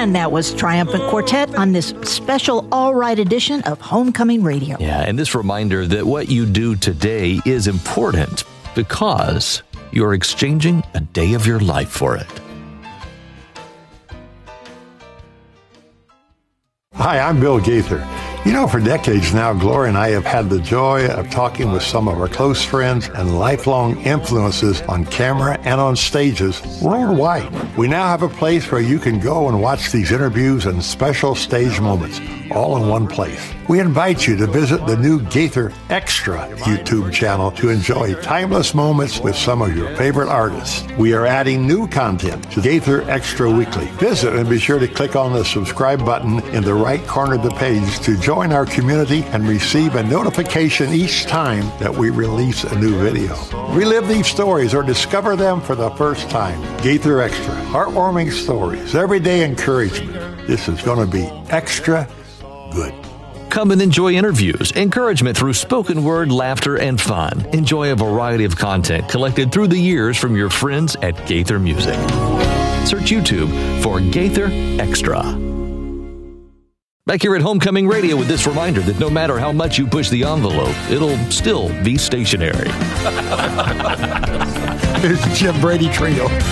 And that was Triumphant Quartet on this special All Right edition of Homecoming Radio. Yeah, and this reminder that what you do today is important because you're exchanging a day of your life for it. Hi, I'm Bill Gaither. You know, for decades now, Gloria and I have had the joy of talking with some of our close friends and lifelong influences on camera and on stages worldwide. We now have a place where you can go and watch these interviews and special stage moments all in one place. We invite you to visit the new Gaither Extra YouTube channel to enjoy timeless moments with some of your favorite artists. We are adding new content to Gaither Extra Weekly. Visit and be sure to click on the subscribe button in the right corner of the page to join our community and receive a notification each time that we release a new video. Relive these stories or discover them for the first time. Gaither Extra, heartwarming stories, everyday encouragement. This is going to be extra good. Come and enjoy interviews, encouragement through spoken word, laughter, and fun. Enjoy a variety of content collected through the years from your friends at Gaither Music. Search YouTube for Gaither Extra. Back here at Homecoming Radio with this reminder that no matter how much you push the envelope, it'll still be stationary. Here's the Jim Brady Trio.